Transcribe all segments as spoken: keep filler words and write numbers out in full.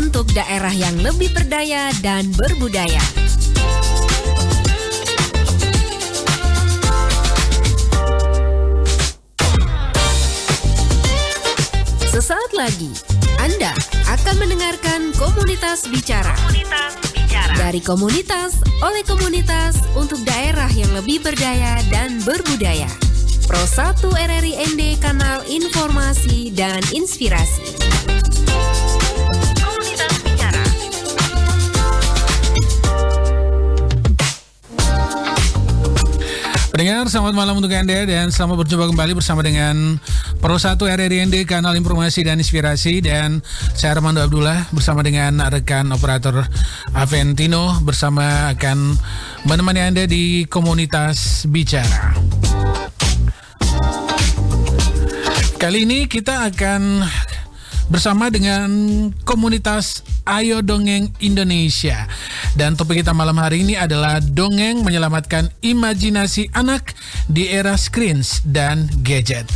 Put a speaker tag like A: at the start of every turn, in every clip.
A: untuk daerah yang lebih berdaya dan berbudaya. Sesaat lagi, Anda akan mendengarkan Komunitas Bicara. Komunitas Bicara. Dari komunitas, oleh komunitas, untuk daerah yang lebih berdaya dan berbudaya. Pro satu R R I N D, Kanal Informasi dan Inspirasi. Komunitas Bicara.
B: Pendengar, selamat malam untuk Anda dan selamat berjumpa kembali bersama dengan Pro satu R R I N D, Kanal Informasi dan Inspirasi, dan saya Armando Abdullah bersama dengan rekan operator Aventino bersama akan menemani Anda di Komunitas Bicara. Kali ini kita akan bersama dengan komunitas Ayo Dongeng Indonesia. Dan topik kita malam hari ini adalah dongeng menyelamatkan imajinasi anak di era screens dan gadget.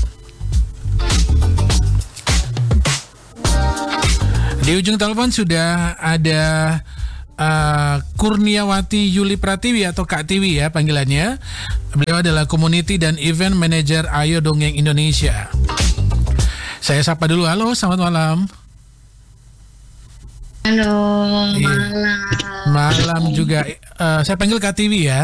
B: Di ujung telepon sudah ada uh, Kurniawati Yuli Pratiwi atau Kak Tiwi ya panggilannya. Beliau adalah Community dan Event Manager Ayo Dongeng Indonesia. Saya sapa dulu. Halo, selamat malam.
C: Halo,
B: Iya.
C: malam.
B: Malam juga. Uh, saya panggil Kak Tiwi ya.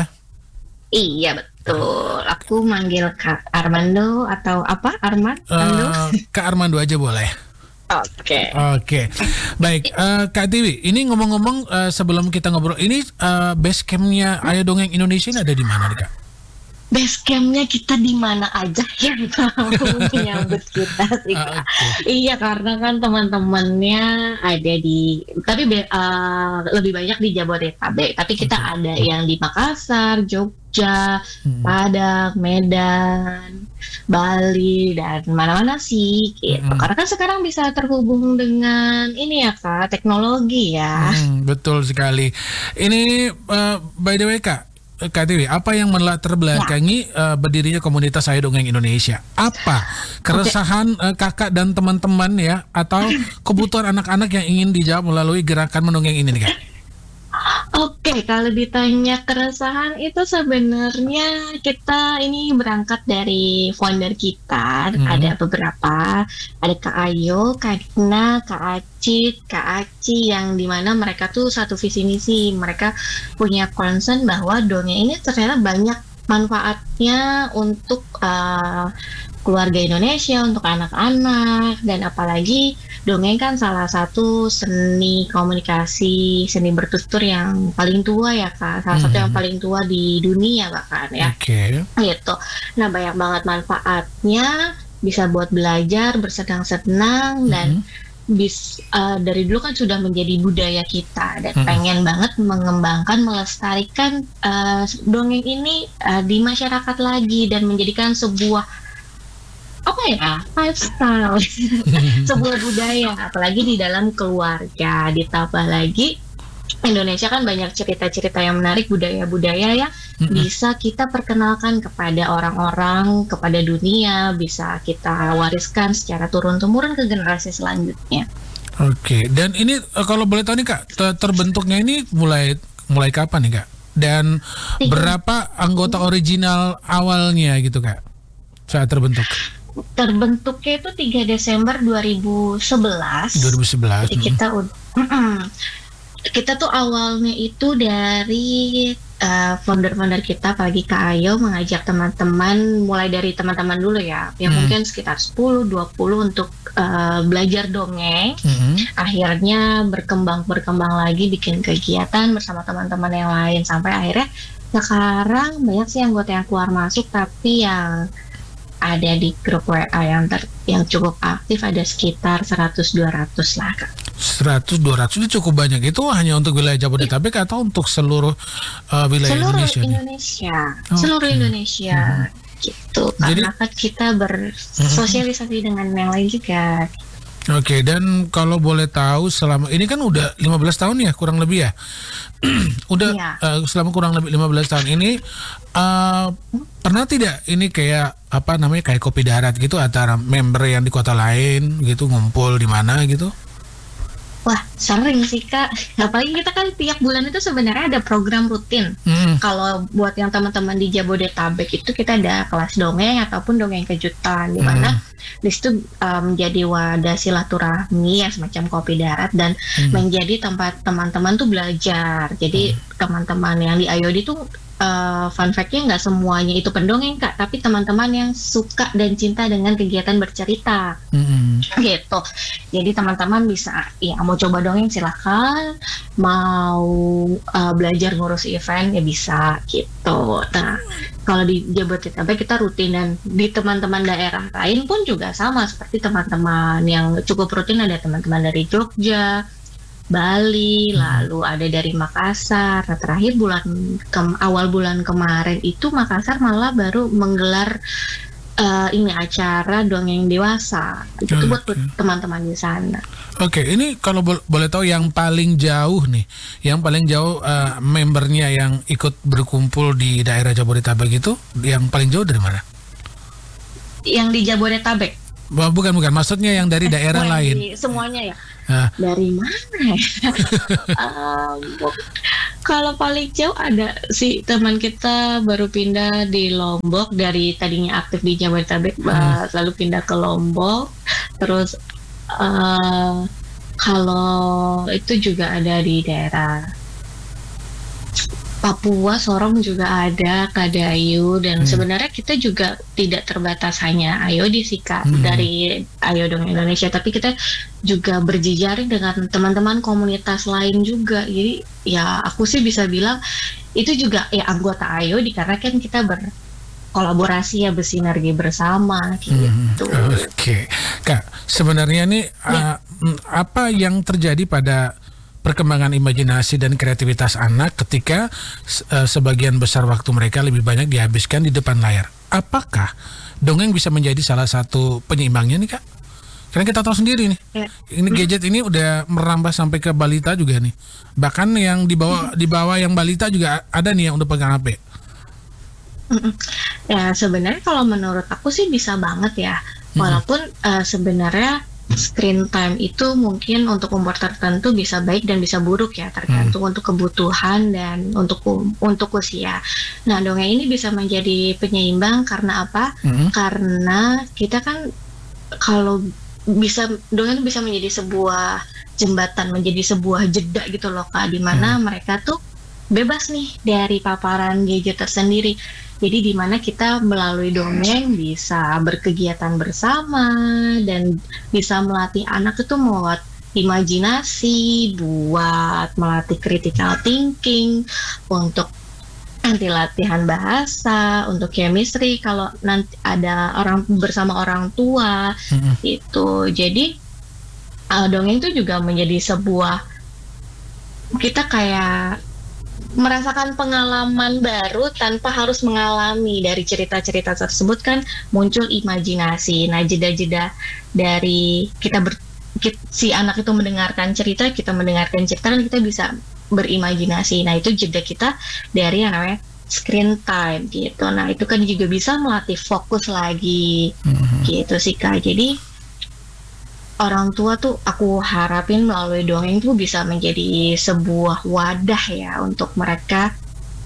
C: Iya, betul. Aku manggil Kak Armando atau apa? Armando?
B: Uh, Kak Armando aja boleh.
C: Oke.
B: Oke, baik. Uh, Kak Tiwi, ini ngomong-ngomong uh, sebelum kita ngobrol, ini uh, base campnya Ayo Dongeng Indonesia ini ada di mana nih Kak?
C: Base campnya kita di mana aja yang mau menyambut kita sih Kak.
B: Ah, okay.
C: Iya, karena kan teman-temannya ada di, tapi be- uh, lebih banyak di Jabodetabek. Tapi kita
B: Okay.
C: ada yang di Makassar, Jogja,
B: Hmm.
C: Padang, Medan, Bali, dan mana-mana sih gitu.
B: Hmm.
C: Karena kan sekarang bisa terhubung dengan ini ya Kak, teknologi ya.
B: Hmm, betul sekali. Ini uh, by the way Kak, Kak Tiwi, apa yang melatar belakangi uh, berdirinya komunitas Ayo Dongeng Indonesia? Apa keresahan uh, kakak dan teman-teman ya, atau kebutuhan anak-anak yang ingin dijawab melalui gerakan mendongeng ini nih Kak?
C: Oke, kalau ditanya keresahan itu sebenarnya kita ini berangkat dari founder kita.
B: Hmm.
C: Ada beberapa, ada Kak Ayo, Kak Dina, Kak Acit, Kak Aci, yang dimana mereka tuh satu visi misi. Mereka punya concern bahwa dongeng ini ternyata banyak manfaatnya untuk uh, keluarga Indonesia, untuk anak-anak, dan apalagi dongeng kan salah satu seni komunikasi, seni bertutur yang paling tua ya Kak, salah satu
B: Hmm.
C: yang paling tua di dunia bahkan ya,
B: Oke.
C: gitu. Nah, banyak banget manfaatnya, bisa buat belajar, bersenang-senang, dan bis uh, dari dulu kan sudah menjadi budaya kita, dan
B: Mhm.
C: pengen banget mengembangkan, melestarikan uh, dongeng ini uh, di masyarakat lagi, dan menjadikan sebuah apa ya, lifestyle, sebuah budaya, apalagi di dalam keluarga. Ditambah lagi Indonesia kan banyak cerita-cerita yang menarik, budaya-budaya yang
B: Mhm.
C: bisa kita perkenalkan kepada orang-orang, kepada dunia, bisa kita wariskan secara turun-temurun ke generasi selanjutnya.
B: Oke, dan ini uh, kalau boleh tahu nih Kak, ter- terbentuknya ini mulai mulai kapan nih Kak? Dan berapa anggota original awalnya gitu Kak saat terbentuk?
C: Terbentuknya itu tiga Desember dua ribu sebelas.
B: dua ribu sebelas.
C: Jadi kita ud- Mm-mm. kita tuh awalnya itu dari uh, founder-founder kita, apalagi Kak Ayo, mengajak teman-teman, mulai dari teman-teman dulu ya, yang
B: Hmm.
C: mungkin sekitar sepuluh dua puluh untuk uh, belajar dongeng.
B: Mhm.
C: Akhirnya berkembang-berkembang lagi, bikin kegiatan bersama teman-teman yang lain, sampai akhirnya sekarang banyak sih anggota yang keluar masuk, tapi yang ada di grup W A yang ter, yang cukup aktif ada sekitar seratus dua ratus lah Kak.
B: seratus dua ratus itu cukup banyak. Itu hanya untuk wilayah Jabodetabek atau untuk seluruh uh, wilayah
C: Seluruh
B: Indonesia? nih?
C: Indonesia,
B: Oke.
C: seluruh Indonesia gitu. Karena
B: Jadi-
C: kan kita bersosialisasi dengan yang lain juga.
B: Oke, dan kalau boleh tahu selama ini kan udah lima belas tahun ya kurang lebih ya. Udah
C: Iya.
B: eh, selama kurang lebih lima belas tahun ini eh, pernah tidak ini kayak apa namanya kayak kopi darat gitu antara member yang di kota lain gitu ngumpul di mana gitu?
C: Wah, sering sih Kak. Apalagi kita kan tiap bulan itu sebenarnya ada program rutin.
B: Hmm.
C: Kalau buat yang teman-teman di Jabodetabek itu kita ada kelas dongeng ataupun dongeng kejutan, di mana
B: Hmm.
C: di situ um, menjadi wadah silaturahmi ya, semacam kopi darat, dan
B: Hmm.
C: menjadi tempat teman-teman tuh belajar. Jadi teman-teman yang di Ayodi tuh uh, fun fact-nya nggak semuanya itu pendongeng Kak, tapi teman-teman yang suka dan cinta dengan kegiatan bercerita.
B: Hmm.
C: Gitu. Jadi teman-teman bisa, ya mau coba dongeng silahkan, mau uh, belajar ngurus event ya bisa gitu. Nah, kalau di Jabodetabek kita rutin, dan di teman-teman daerah lain pun juga sama seperti teman-teman yang cukup rutin. Ada teman-teman dari Jogja, Bali, lalu ada dari Makassar. Nah, terakhir bulan ke- awal bulan kemarin itu Makassar malah baru menggelar uh, ini acara dongeng dewasa. Itu
B: Oke.
C: buat teman-teman di sana.
B: Oke, ini kalau bo- boleh tahu yang paling jauh nih, yang paling jauh uh, membernya yang ikut berkumpul di daerah Jabodetabek itu, yang paling jauh dari mana?
C: Yang di Jabodetabek.
B: Wah, bukan bukan, maksudnya yang dari daerah
C: Oh, yang
B: lain.
C: di- semuanya ya.
B: Nah,
C: Dari mana ya? Um, kalau paling jauh ada si teman kita baru pindah di Lombok, dari tadinya aktif di Jabodetabek, uh, lalu pindah ke Lombok. Terus uh, kalau itu juga ada di daerah Papua, Sorong juga ada, Kadayu, dan
B: Hmm.
C: sebenarnya kita juga tidak terbatas hanya Ayodi sih Kak,
B: Hmm.
C: dari Ayo Dong Indonesia, tapi kita juga berjejaring dengan teman-teman komunitas lain juga. Jadi ya aku sih bisa bilang itu juga ya anggota Ayodi, karena kan kita berkolaborasi ya, bersinergi bersama
B: hmm,
C: gitu.
B: oke, Kak, sebenarnya nih uh, mm, apa yang terjadi pada perkembangan imajinasi dan kreativitas anak ketika uh, sebagian besar waktu mereka lebih banyak dihabiskan di depan layar? Apakah dongeng bisa menjadi salah satu penyeimbangnya nih Kak? Karena kita tahu sendiri nih,
C: Ya.
B: ini gadget ini udah merambah sampai ke balita juga nih. Bahkan yang di bawah di bawah yang balita juga ada nih yang udah pegang H P.
C: Mm-mm. Ya sebenarnya kalau menurut aku sih bisa banget ya, walaupun uh, sebenarnya screen time itu mungkin untuk umur tertentu bisa baik dan bisa buruk ya, tergantung untuk kebutuhan dan untuk um- untuk usia. Nah, dongeng ini bisa menjadi penyeimbang karena apa?
B: Hmm.
C: Karena kita kan kalau bisa, dongeng itu bisa menjadi sebuah jembatan, menjadi sebuah jeda gitu loh Kak, di mana mereka tuh bebas nih dari paparan gadget tersendiri. Jadi di mana kita melalui dongeng bisa berkegiatan bersama dan bisa melatih anak itu buat imajinasi, buat melatih critical thinking, untuk nanti latihan bahasa, untuk chemistry kalau nanti ada orang bersama orang tua
B: Hmm.
C: itu. Jadi uh, dongeng itu juga menjadi sebuah, kita kayak merasakan pengalaman baru tanpa harus mengalami. Dari cerita-cerita tersebut kan muncul imajinasi. Nah, jeda-jeda dari kita ber, kit- si anak itu mendengarkan cerita, kita mendengarkan cerita, kan kita bisa berimajinasi. Nah, itu jeda kita dari yang namanya screen time gitu. Nah, itu kan juga bisa melatih fokus lagi gitu sih Kak. Jadi orang tua tuh aku harapin melalui dongeng tuh bisa menjadi sebuah wadah ya untuk mereka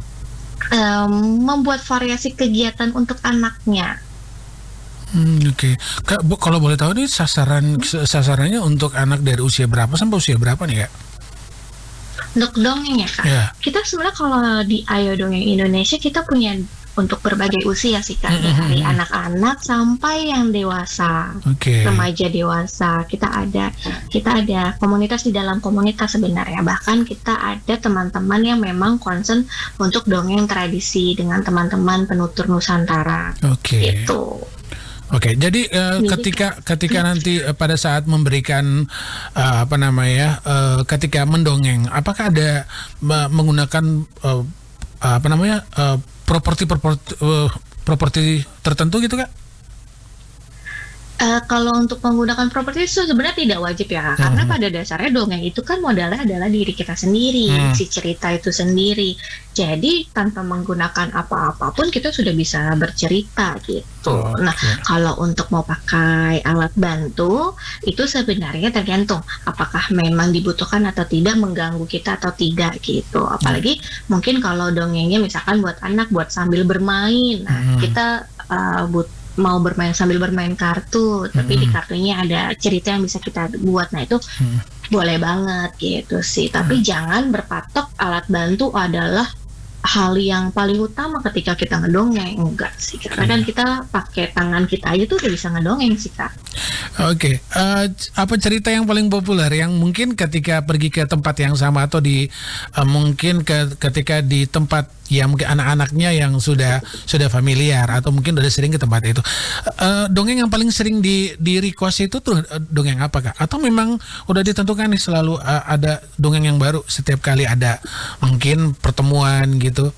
C: em, membuat variasi kegiatan untuk anaknya.
B: Hmm, oke, Kak, bu, kalau boleh tahu nih sasaran sasarannya untuk anak dari usia berapa sampai usia berapa nih Kak?
C: Untuk dongeng ya Kak,
B: Ya.
C: kita sebenarnya kalau di Ayo Dongeng Indonesia kita punya untuk berbagai usia sih Kak,
B: Mm-mm.
C: dari anak-anak sampai yang dewasa.
B: Oke.
C: Remaja dewasa, kita ada kita ada komunitas di dalam komunitas sebenarnya. Bahkan kita ada teman-teman yang memang concern untuk dongeng tradisi dengan teman-teman penutur Nusantara
B: Oke.
C: gitu.
B: Oke, jadi eh,
C: Jadi,
B: ketika ketika nanti eh, pada saat memberikan eh, apa namanya, eh, ketika mendongeng, apakah ada me- menggunakan eh, apa namanya eh, properti properti eh, properti tertentu gitu Kak?
C: Uh, kalau untuk menggunakan properti itu sebenarnya tidak wajib ya, Kak. Karena
B: Hmm.
C: pada dasarnya dongeng itu kan modalnya adalah diri kita sendiri,
B: Hmm.
C: si cerita itu sendiri. Jadi tanpa menggunakan apa-apapun kita sudah bisa bercerita gitu.
B: Oke.
C: Nah, kalau untuk mau pakai alat bantu itu sebenarnya tergantung apakah memang dibutuhkan atau tidak, mengganggu kita atau tidak gitu. Apalagi mungkin kalau dongengnya misalkan buat anak, buat sambil bermain. Nah,
B: Hmm.
C: kita uh, but mau bermain sambil bermain kartu, tapi di
B: Mm-mm.
C: kartunya ada cerita yang bisa kita buat. Nah itu
B: Mm.
C: boleh banget gitu sih. Tapi jangan berpatok alat bantu adalah hal yang paling utama ketika kita ngedongeng. Enggak sih, karena kan kita pakai tangan kita aja tuh udah bisa ngedongeng sih, Kak.
B: Oke, eh, c- apa cerita yang paling populer yang mungkin ketika pergi ke tempat yang sama atau di eh, mungkin ke, ketika di tempat yang mungkin anak-anaknya yang sudah sudah familiar atau mungkin udah sering ke tempat itu, Eh, dongeng yang paling sering di di request itu tuh eh, dongeng apa, Kak? Atau memang udah ditentukan nih selalu eh, ada dongeng yang baru setiap kali ada mungkin pertemuan gitu?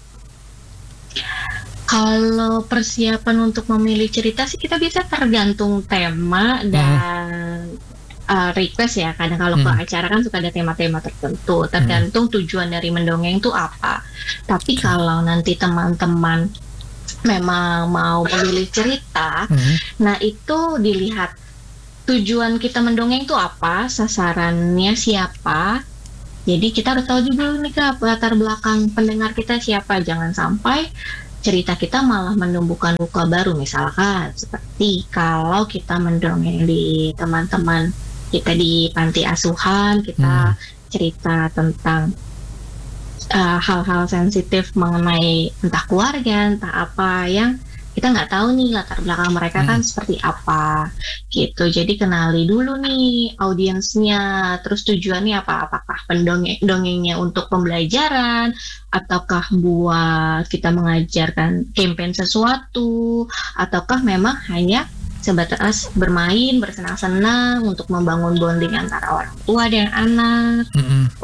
C: Kalau persiapan untuk memilih cerita sih kita bisa tergantung tema dan uh, request ya. Kadang kalau ke
B: Hmm.
C: acara kan suka ada tema-tema tertentu, tergantung tujuan dari mendongeng itu apa. Tapi kalau nanti teman-teman memang mau memilih cerita,
B: Hmm.
C: nah itu dilihat tujuan kita mendongeng itu apa, sasarannya siapa. Jadi kita harus tahu juga nih, Kak, latar belakang pendengar kita siapa. Jangan sampai cerita kita malah menumbuhkan luka baru, misalkan seperti kalau kita mendongeng di teman-teman kita di panti asuhan, kita cerita tentang uh, hal-hal sensitif mengenai entah keluarga, entah apa yang kita nggak tahu nih latar belakang mereka kan seperti apa gitu. Jadi kenali dulu nih audiensnya, terus tujuannya apa, apakah pendongeng dongengnya untuk pembelajaran ataukah buat kita mengajarkan campaign sesuatu, ataukah memang hanya sebatas bermain, bersenang-senang untuk membangun bonding antara orang tua dan anak.
B: Mm-mm.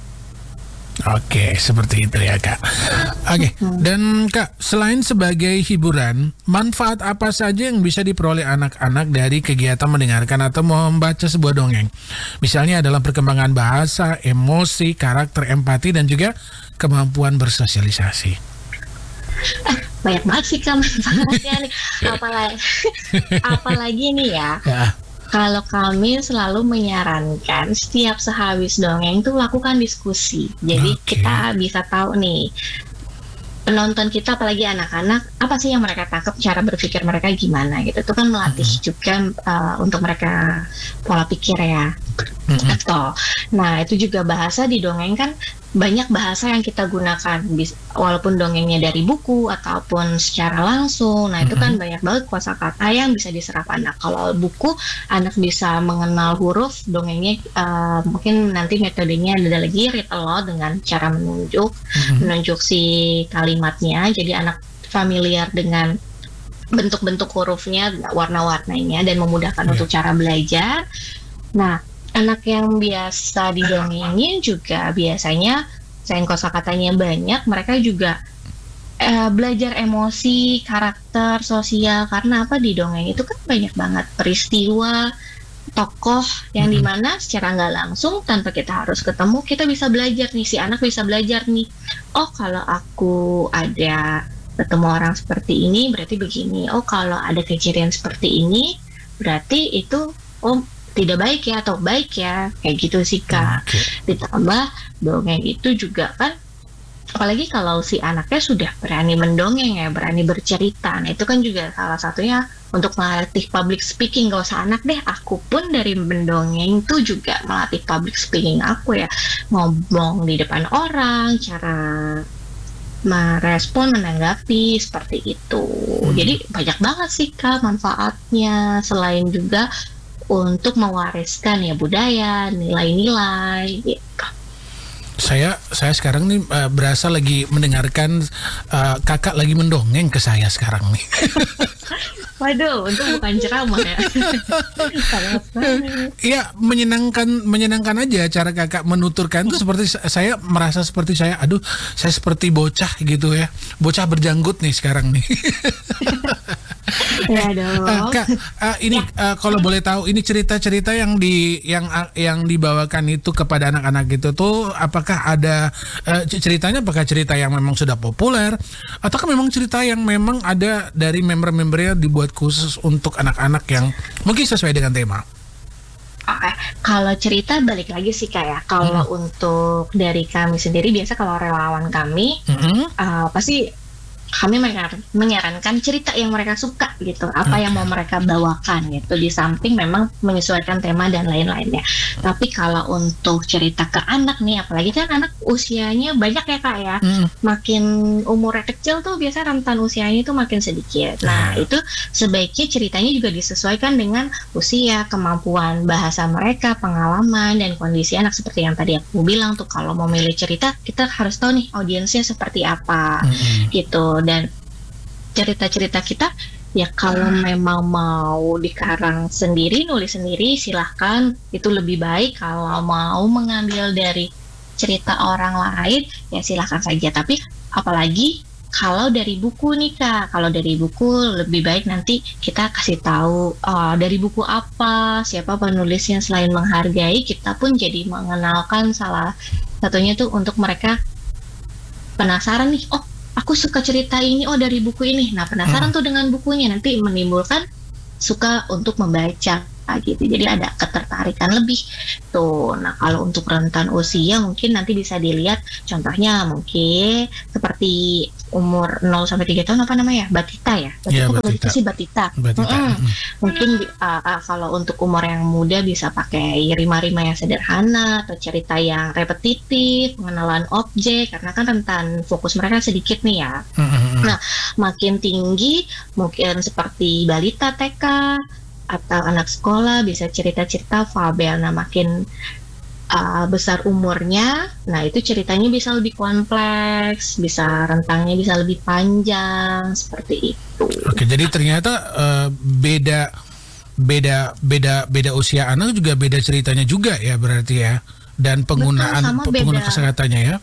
B: Oke, seperti itu ya, Kak. Oke, dan Kak, selain sebagai hiburan, manfaat apa saja yang bisa diperoleh anak-anak dari kegiatan mendengarkan atau membaca sebuah dongeng? Misalnya dalam perkembangan bahasa, emosi, karakter, empati, dan juga kemampuan bersosialisasi.
C: Banyak banget sih, Kak, manfaatnya nih. Apalagi, apalagi nih ya,
B: Ya.
C: kalau kami selalu menyarankan setiap sehabis dongeng tuh lakukan diskusi. Jadi
B: Oke.
C: kita bisa tahu nih penonton kita, apalagi anak-anak, apa sih yang mereka tangkap, cara berpikir mereka gimana gitu. Itu kan melatih juga uh, untuk mereka pola pikir ya.
B: Mm-mm.
C: Atau, nah itu juga bahasa di dongeng kan banyak bahasa yang kita gunakan, bis- walaupun dongengnya dari buku ataupun secara langsung. Nah itu kan banyak banget kosakata yang bisa diserap anak. Kalau buku anak bisa mengenal huruf, dongengnya uh, mungkin nanti metodenya ada lagi read aloud dengan cara menunjuk,
B: Mm-mm.
C: menunjuk si kalimatnya. Jadi anak familiar dengan bentuk-bentuk hurufnya, warna-warnanya, dan memudahkan
B: Iya.
C: untuk cara belajar. Nah, anak yang biasa didongengin juga biasanya selain kosakatanya banyak, mereka juga eh, belajar emosi, karakter, sosial. Karena apa, di dongeng itu kan banyak banget peristiwa, tokoh yang
B: Mhm.
C: dimana secara nggak langsung tanpa kita harus ketemu, kita bisa belajar nih, si anak bisa belajar nih. Oh, kalau aku ada ketemu orang seperti ini berarti begini. Oh, kalau ada kejadian seperti ini berarti itu oh tidak baik ya, atau baik ya, kayak gitu sih, Kak.
B: Oke.
C: Ditambah dongeng itu juga kan, apalagi kalau si anaknya sudah berani mendongeng ya, berani bercerita. Nah itu kan juga salah satunya untuk melatih public speaking. Gak usah anak deh, aku pun dari mendongeng itu juga melatih public speaking aku ya, ngomong di depan orang, cara merespon, menanggapi seperti itu. Jadi banyak banget sih, Kak, manfaatnya, selain juga untuk mewariskan ya budaya, nilai-nilai gitu.
B: Saya saya sekarang nih eh, berasa lagi mendengarkan eh, kakak lagi mendongeng ke saya sekarang nih.
C: Waduh, itu bukan ceramah ya. Sangat banget.
B: Iya, menyenangkan menyenangkan aja cara kakak menuturkan tuh, seperti sa- saya merasa seperti saya, aduh, saya seperti bocah gitu ya. Bocah berjanggut nih sekarang nih.
C: Ya dong.
B: Uh, Kak, uh, ini uh, kalau boleh tahu, ini cerita-cerita yang di yang uh, yang dibawakan itu kepada anak-anak itu tuh, apakah ada uh, ceritanya? Apakah cerita yang memang sudah populer, ataukah memang cerita yang memang ada dari member-membernya dibuat khusus untuk anak-anak yang mungkin sesuai dengan tema?
C: Oke, kalau cerita balik lagi sih kayak kalau
B: Hmm.
C: untuk dari kami sendiri biasa kalau relawan kami
B: Mm-mm.
C: uh, pasti kami menyaran- menyarankan cerita yang mereka suka gitu, apa yang mau mereka bawakan gitu, di samping memang menyesuaikan tema dan lain-lainnya. Tapi kalau untuk cerita ke anak nih, apalagi kan anak usianya banyak ya Kak ya,
B: Mm.
C: makin umurnya kecil tuh biasa rentan usianya itu makin sedikit. Nah itu sebaiknya ceritanya juga disesuaikan dengan usia, kemampuan bahasa mereka, pengalaman, dan kondisi anak. Seperti yang tadi aku bilang tuh, kalau mau milih cerita kita harus tahu nih audiensnya seperti apa
B: Mm-mm.
C: gitu. Dan cerita-cerita kita ya kalau memang mau dikarang sendiri, nulis sendiri, silahkan, itu lebih baik. Kalau mau mengambil dari cerita orang lain ya silahkan saja, tapi apalagi kalau dari buku nih Kak, kalau dari buku lebih baik nanti kita kasih tahu uh, dari buku apa, siapa penulisnya. Selain menghargai, kita pun jadi mengenalkan salah satunya tuh untuk mereka penasaran nih, oh aku suka cerita ini, oh dari buku ini. Nah penasaran tuh dengan bukunya, nanti menimbulkan suka untuk membaca gitu. Jadi ada ketertarikan lebih tuh. Nah kalau untuk rentan usia mungkin nanti bisa dilihat contohnya mungkin seperti umur nol sampai tiga tahun, apa namanya? Batita ya? Batita,
B: Iya,
C: apa
B: Batita.
C: Batita sih Batita.
B: Batita.
C: Mm-mm.
B: Mm.
C: Mungkin uh, uh, kalau untuk umur yang muda bisa pakai rima-rima yang sederhana atau cerita yang repetitif, pengenalan objek, karena kan rentan fokus mereka sedikit nih ya.
B: Mm-mm.
C: Nah, makin tinggi mungkin seperti balita T K atau anak sekolah bisa cerita-cerita fabel. Nah, makin uh, besar umurnya, nah itu ceritanya bisa lebih kompleks, bisa rentangnya bisa lebih panjang seperti itu.
B: Oke, jadi ternyata uh, beda beda beda beda usia anak juga beda ceritanya juga ya berarti ya, dan penggunaan
C: Betul, sama
B: pengguna
C: beda.
B: kesehatannya ya.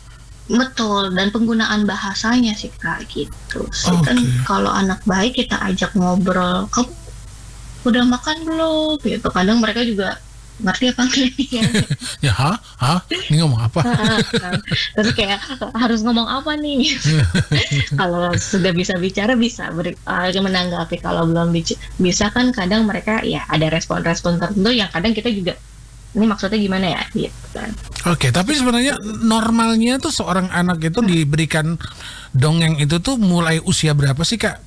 C: Betul, dan penggunaan bahasanya sih Kak gitu. So, kan
B: Oke.
C: kalau anak baik kita ajak ngobrol, kamu udah makan belum? Gitu. Kadang mereka juga ngerti apa enggak nih ya.
B: Ya, hah? Hah? Ini ngomong apa?
C: Kan. Terus kayak harus ngomong apa nih? Kalau sudah bisa bicara bisa beri, uh, menanggapi. Kalau belum bic- bisa kan kadang mereka ya ada respon-respon tertentu yang kadang kita juga ini maksudnya gimana ya gitu kan.
B: Oke, tapi sebenarnya normalnya tuh seorang anak itu diberikan dongeng itu tuh mulai usia berapa sih Kak?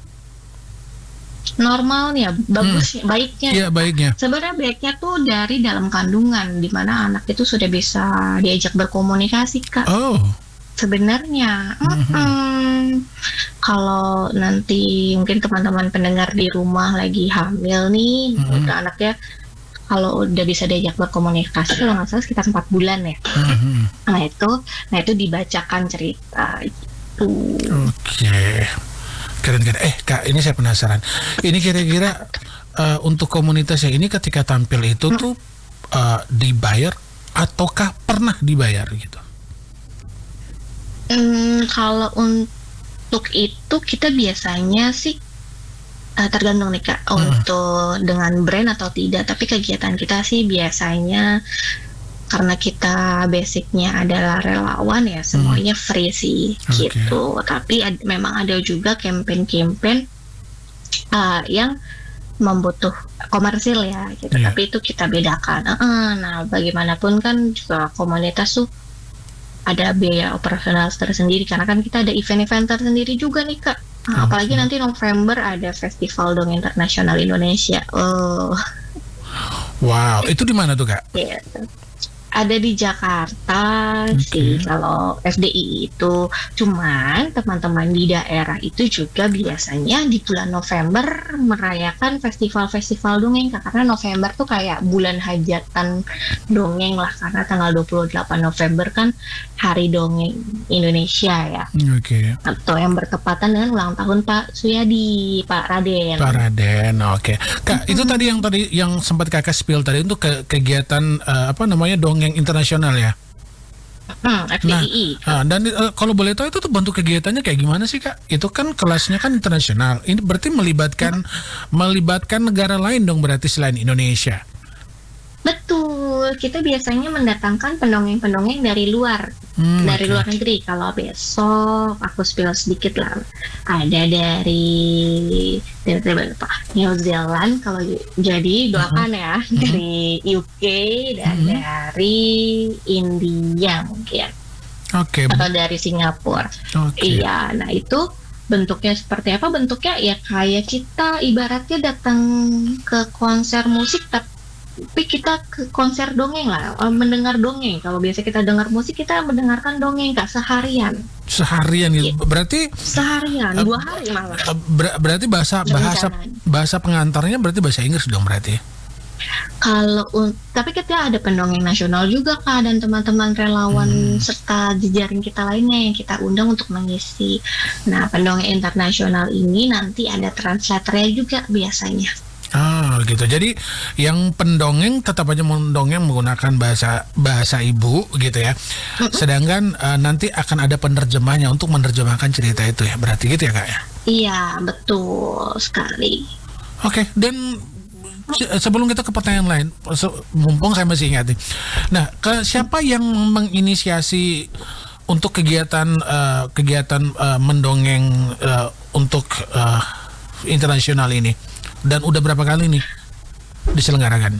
C: Normalnya bagus baiknya
B: Iya, baiknya.
C: sebenarnya baiknya tuh dari dalam kandungan, di mana anak itu sudah bisa diajak berkomunikasi Kak.
B: Oh.
C: Sebenarnya,
B: Mhm.
C: mm-mm. Kalau nanti mungkin teman-teman pendengar di rumah lagi hamil nih,
B: Mhm.
C: udah anaknya kalau udah bisa diajak berkomunikasi, kalau nggak salah sekitar empat bulan ya.
B: Mhm.
C: Nah itu, nah itu dibacakan cerita itu.
B: Oke. Keren-keren. Eh Kak, ini saya penasaran. Ini kira-kira uh, untuk komunitas yang ini ketika tampil itu tuh uh, dibayar ataukah pernah dibayar gitu?
C: Hmm, kalau untuk itu kita biasanya sih uh, tergantung nih Kak, untuk dengan brand atau tidak. Tapi kegiatan kita sih biasanya karena kita basicnya adalah relawan ya, semuanya free sih
B: Oke.
C: gitu. Tapi ad- memang ada juga campaign-campaign uh, yang membutuh komersil ya gitu.
B: Iya.
C: Tapi itu kita bedakan. Uh-uh. Nah bagaimanapun kan juga komunitas tuh ada biaya operasional tersendiri, karena kan kita ada event-event tersendiri juga nih Kak. Nah, apalagi
B: Oke.
C: nanti November ada Festival Dong Internasional Indonesia. Oh,
B: Wow, itu di mana tuh Kak?
C: gitu. Ada di Jakarta
B: Oke.
C: sih kalau F D I itu. Cuman teman-teman di daerah itu juga biasanya di bulan November merayakan festival-festival dongeng Kak. Karena November tuh kayak bulan hajatan dongeng lah, karena tanggal dua puluh delapan November kan Hari Dongeng Indonesia ya,
B: Oke.
C: atau yang bertepatan dengan ulang tahun Pak Suyadi, Pak Raden.
B: Pak Raden, oke. Kak, itu tadi yang tadi yang sempat Kakak spill tadi untuk ke, kegiatan uh, apa namanya dongeng internasional ya?
C: Hmm, F D I I.
B: Nah, dan uh, kalau boleh tahu itu tuh bentuk kegiatannya kayak gimana sih Kak? Itu kan kelasnya kan internasional. Ini berarti melibatkan hmm. melibatkan negara lain dong berarti selain Indonesia.
C: Betul, kita biasanya mendatangkan pendongeng-pendongeng dari luar, hmm, dari okay. luar negeri. Kalau besok aku spill sedikit lah, ada dari dari, dari apa? New Zealand. Kalau jadi doakan uh-huh. ya uh-huh. dari U K dan uh-huh. dari India mungkin,
B: okay.
C: atau dari Singapura.
B: Okay.
C: Iya, nah itu bentuknya seperti apa? Bentuknya ya kayak kita ibaratnya datang ke konser musik tapi tapi kita ke konser dongeng lah, mendengar dongeng. Kalau biasa kita dengar musik, kita mendengarkan dongeng Kak seharian.
B: Seharian gitu. Berarti
C: seharian, uh, dua hari malah.
B: Ber- berarti bahasa bahasa bahasa pengantarnya berarti bahasa Inggris dong berarti.
C: Kalau tapi kita ada pendongeng nasional juga Kak, dan teman-teman relawan hmm. serta jejaring kita lainnya yang kita undang untuk mengisi. Nah, pendongeng internasional ini nanti ada translatornya juga biasanya.
B: Ah gitu. Jadi yang pendongeng tetap aja mendongeng menggunakan bahasa bahasa ibu gitu ya. Sedangkan uh, nanti akan ada penerjemahnya untuk menerjemahkan cerita itu ya. Berarti gitu ya Kak ya?
C: Iya betul sekali.
B: Oke. Okay, dan sebelum kita ke pertanyaan lain, mumpung saya masih ingat nih. Nah, ke siapa yang menginisiasi untuk kegiatan uh, kegiatan uh, mendongeng uh, untuk uh, internasional ini? Dan udah berapa kali nih diselenggarakan?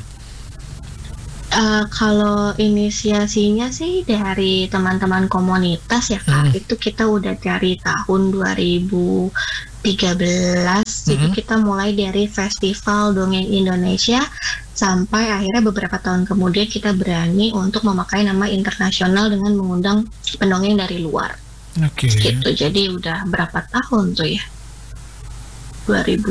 C: Uh, kalau inisiasinya sih dari teman-teman komunitas ya Kak, hmm. itu kita udah dari tahun dua ribu tiga belas, hmm. itu kita mulai dari Festival Dongeng Indonesia sampai akhirnya beberapa tahun kemudian kita berani untuk memakai nama internasional dengan mengundang pendongeng dari luar.
B: Oke. Okay.
C: Gitu, jadi udah berapa tahun tuh ya? dua ribu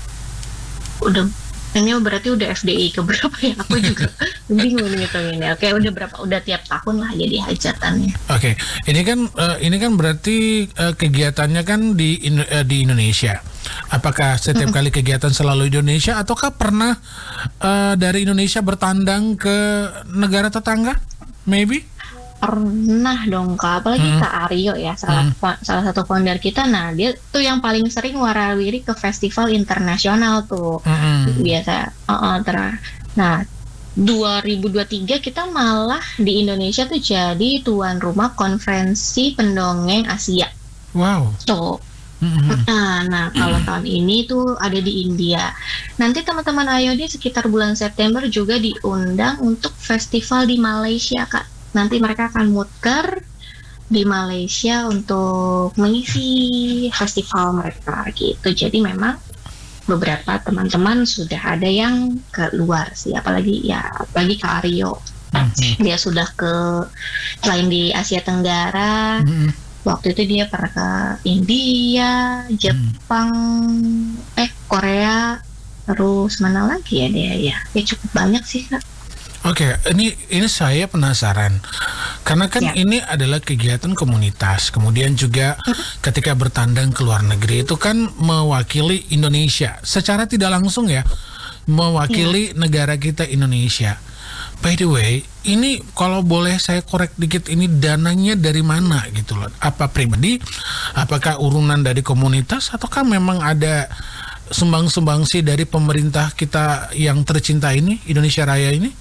C: udah ini berarti udah F D I ke berapa ya? Aku juga bingung ngitunginnya. Oke, udah berapa? Udah tiap tahun lah jadi hajatannya.
B: Oke, ini kan uh, ini kan berarti uh, kegiatannya kan di uh, di Indonesia. Apakah setiap kali kegiatan selalu di Indonesia ataukah pernah uh, dari Indonesia bertandang ke negara tetangga? Maybe?
C: Pernah dong Kak, apalagi hmm. Kak Aryo ya, salah hmm. salah satu founder kita. Nah dia tuh yang paling sering warawiri ke festival internasional tuh hmm. biasa. Uh, ter- nah dua ribu dua puluh tiga kita malah di Indonesia tuh jadi tuan rumah konferensi pendongeng Asia.
B: Wow.
C: Tuh. Mm-hmm. Nah, nah kalau mm-hmm. tahun ini tuh ada di India. Nanti teman-teman Ayo di sekitar bulan September juga diundang untuk festival di Malaysia Kak. Nanti mereka akan muter di Malaysia untuk mengisi festival mereka gitu. Jadi memang beberapa teman-teman sudah ada yang ke luar sih, apalagi ya apalagi Kak Aryo. Mm-hmm. Dia sudah ke selain di Asia Tenggara. Mm-hmm. Waktu itu dia pernah ke India, Jepang, mm. eh Korea, terus mana lagi ya dia ya? Ya cukup banyak sih Kak.
B: Oke, okay, ini ini saya penasaran karena kan ya. Ini adalah kegiatan komunitas. Kemudian juga uh-huh. ketika bertandang ke luar negeri itu kan mewakili Indonesia secara tidak langsung ya, mewakili ya. Negara kita Indonesia. By the way, ini kalau boleh saya korek dikit, ini dananya dari mana gitu loh? Apa pribadi? Apakah urunan dari komunitas ataukah memang ada sumbang-sumbangsi dari pemerintah kita yang tercinta ini, Indonesia Raya ini?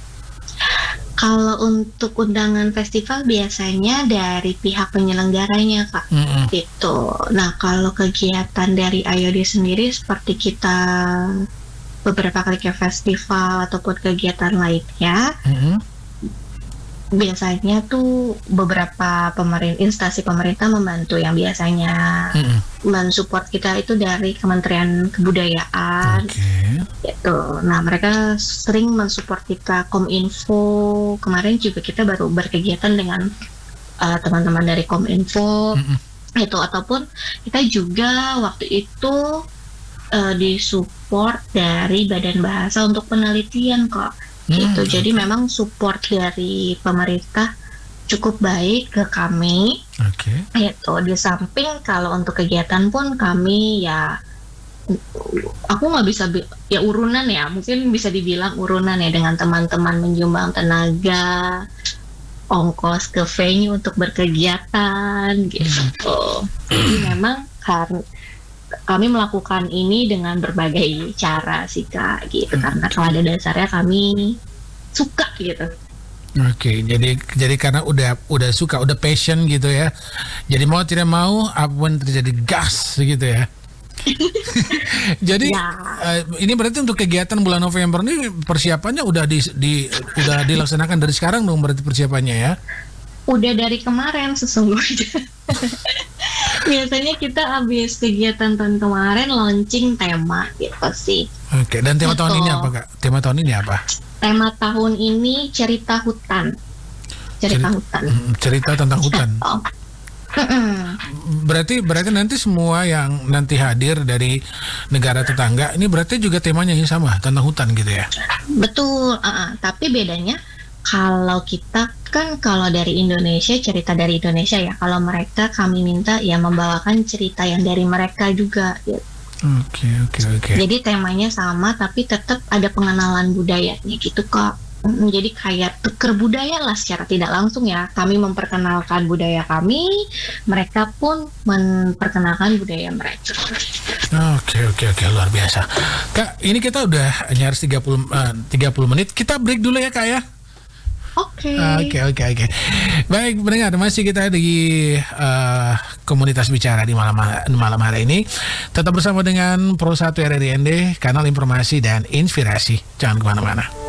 C: Kalau untuk undangan festival biasanya dari pihak penyelenggaranya Kak, mm-hmm. gitu. Nah kalau kegiatan dari A Y O D sendiri seperti kita beberapa kali ke festival ataupun kegiatan lainnya, mm-hmm. biasanya tuh beberapa pemerintah instansi pemerintah membantu, yang biasanya mm-hmm. mensupport kita itu dari Kementerian Kebudayaan. Okay. Gitu. Nah mereka sering mensupport kita, Kominfo. Kemarin juga kita baru berkegiatan dengan uh, teman-teman dari Kominfo. Mm-hmm. Gitu. Ataupun kita juga waktu itu uh, disupport dari Badan Bahasa untuk penelitian kok. Gitu. Mm-hmm. Jadi memang support dari pemerintah cukup baik ke kami.
B: Oke. Okay.
C: Gitu. Di samping kalau untuk kegiatan pun kami ya, aku nggak bisa bi- ya urunan ya, mungkin bisa dibilang urunan ya dengan teman-teman menyumbang tenaga ongkos ke venue untuk berkegiatan gitu. Jadi memang karena kami melakukan ini dengan berbagai cara sih Kak gitu, karena pada dasarnya kami suka gitu.
B: Oke, jadi jadi karena udah udah suka, udah passion gitu ya. Jadi mau tidak mau apapun terjadi gas gitu ya. Jadi
C: Ya.
B: uh, ini berarti untuk kegiatan bulan November ini persiapannya udah di, di udah dilaksanakan dari sekarang dong berarti persiapannya ya.
C: Udah dari kemarin sesungguhnya. Biasanya kita habis kegiatan tahun kemarin launching tema gitu sih.
B: Oke, dan tema tahun
C: Gitu.
B: ini apa Kak? Tema tahun ini apa?
C: Tema tahun ini cerita hutan. Cerita
B: Ceri-
C: hutan.
B: Mm, cerita tentang hutan.
C: Oh. Mm-mm.
B: Berarti berarti nanti semua yang nanti hadir dari negara tetangga ini berarti juga temanya yang sama tentang hutan gitu ya.
C: Betul, uh-uh. Tapi bedanya kalau kita kan kalau dari Indonesia cerita dari Indonesia ya, kalau mereka kami minta ya membawakan cerita yang dari mereka juga gitu.
B: Oke oke oke.
C: Jadi temanya sama tapi tetap ada pengenalan budayanya gitu Kak. Mm, Jadi kayak tuker budaya lah secara tidak langsung ya. Kami memperkenalkan budaya kami, mereka pun memperkenalkan budaya mereka.
B: Oke oke oke luar biasa. Kak, ini kita udah nyaris tiga puluh eh, tiga puluh menit. Kita break dulu ya Kak ya.
C: Oke.
B: Oke oke oke. Baik, pendengar, masih kita di eh, komunitas bicara di malam malam hari ini. Tetap bersama dengan Pro satu R R I N D, kanal informasi dan inspirasi. Jangan kemana-mana.